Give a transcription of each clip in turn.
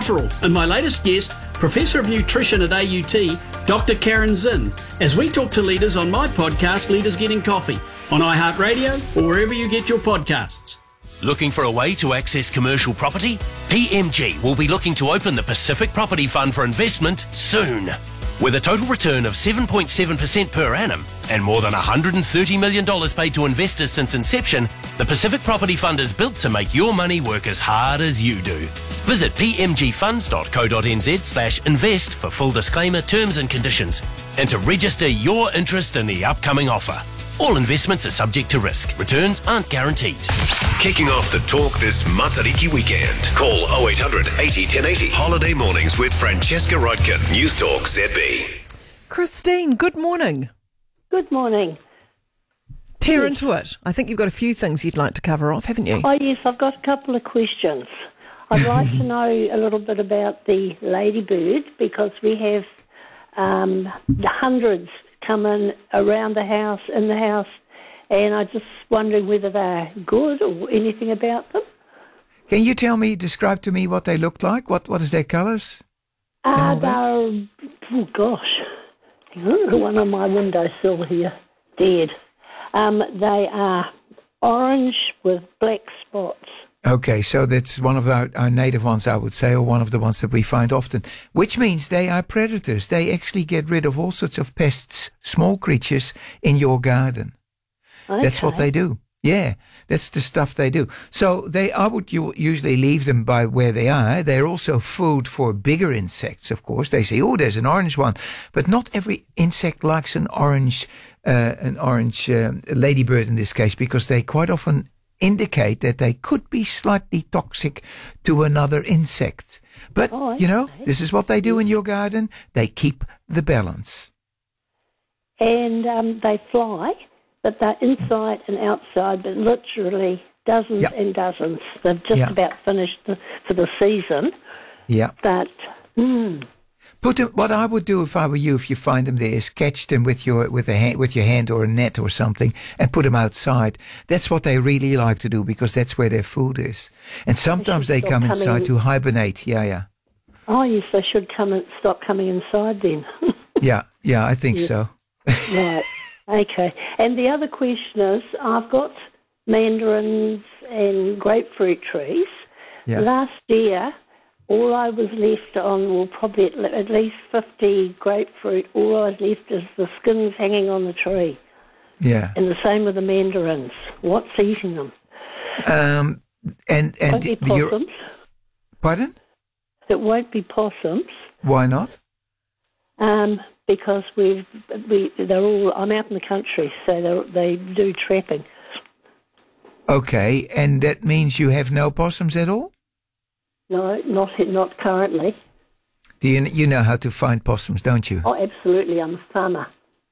Cotterill, and my latest guest, Professor of Nutrition at AUT, Dr. Karen Zinn, as we talk to leaders on my podcast, Leaders Getting Coffee, on iHeartRadio or wherever you get your podcasts. Looking for a way to access commercial property? PMG will be looking to open the Pacific Property Fund for investment soon. With a total return of 7.7% per annum and more than $130 million paid to investors since inception, the Pacific Property Fund is built to make your money work as hard as you do. Visit pmgfunds.co.nz/invest for full disclaimer, terms and conditions, and to register your interest in the upcoming offer. All investments are subject to risk. Returns aren't guaranteed. Kicking off the talk this Matariki weekend. Call 0800 80 1080. Holiday Mornings with Francesca Roitkin. News Talk ZB. Christine, good morning. Good morning. Tear into it. I think you've got a few things you'd like to cover off, haven't you? Oh, yes, I've got a couple of questions. I'd like to know a little bit about the ladybird, because we have hundreds come in around the house, in the house, and I'm just wondering whether they're good or anything about them. Can you describe to me what they look like? What is their colours? The one on my windowsill here, dead. They are orange with black spots. Okay, so that's one of our native ones, I would say, or one of the ones that we find often, which means they are predators. They actually get rid of all sorts of pests, small creatures in your garden. Okay. That's what they do. Yeah, that's the stuff they do. So I would usually leave them by where they are. They're also food for bigger insects, of course. They say, oh, there's an orange one. But not every insect likes an orange ladybird in this case, because they quite often indicate that they could be slightly toxic to another insect. But, this is what they do in your garden. They keep the balance. And they fly, but they're inside and outside, but literally dozens and dozens. They've just about finished for the season. Yeah. But, what I would do if I were you, if you find them there, is catch them with your hand or a net or something and put them outside. That's what they really like to do, because that's where their food is. And sometimes they come inside to hibernate. Yeah. Oh, yes, they should stop coming inside then. Yeah, I think so. Right. Okay. And the other question is, I've got mandarins and grapefruit trees. Yeah. Last year, all I was left on, probably at least 50 grapefruit, all I was left is the skins hanging on the tree. Yeah. And the same with the mandarins. What's eating them? And won't be possums. Pardon? It won't be possums. Why not? Because they're all, I'm out in the country, so they do trapping. Okay, and that means you have no possums at all? No, not currently. Do you know how to find possums, don't you? Oh, absolutely. I'm a farmer.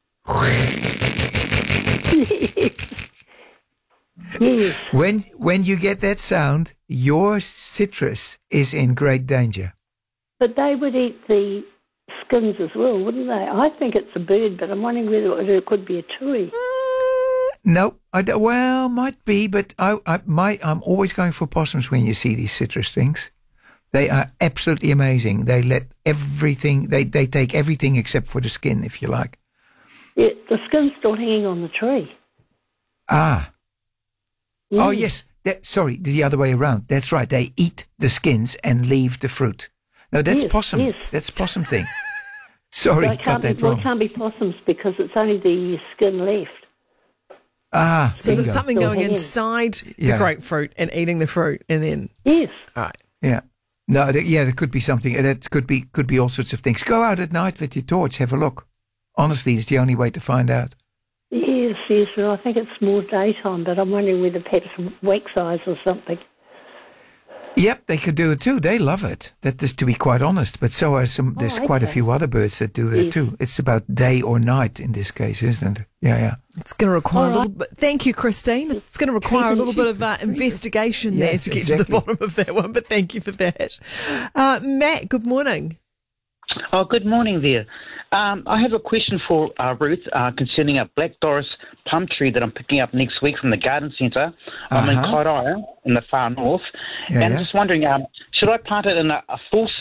Yes. When you get that sound, your citrus is in great danger. But they would eat the skins as well, wouldn't they? I think it's a bird, but I'm wondering whether it could be a tui. No, well, might be, but I'm always going for possums when you see these citrus things. They are absolutely amazing. They let everything, they take everything except for the skin, if you like. Yeah, the skin's still hanging on the tree. Ah. Mm. Oh, yes. Sorry, the other way around. That's right. They eat the skins and leave the fruit. No, that's possum. Yes. That's possum thing. Sorry, got that wrong. Well, it can't be possums because it's only the skin left. Ah, so there's something going inside the grapefruit and eating the fruit, and then yes, all right, yeah. No, there could be something. It could be all sorts of things. Go out at night with your torch, have a look. Honestly, it's the only way to find out. Yes. Well, I think it's more daytime, but I'm wondering whether perhaps wax eyes or something. Yep, they could do it too. They love it. That is, to be quite honest. But so are some. There's quite a few other birds that do that too. It's about day or night in this case, isn't it? Yeah. It's going to require a little bit. Thank you, Christine. It's going to require a little bit of investigation there to get to the bottom of that one. But thank you for that, Matt. Good morning. Oh, good morning there. I have a question for Ruth concerning a Black Doris plum tree that I'm picking up next week from the garden centre. I'm in Kairoa in the far north. And I'm just wondering, should I plant it in a full